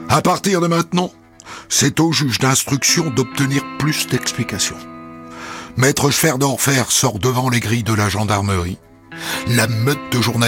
À partir de maintenant, c'est au juge d'instruction d'obtenir plus d'explications. Maître Schwer d'Orfer sort devant les grilles de la gendarmerie. La meute de journalistes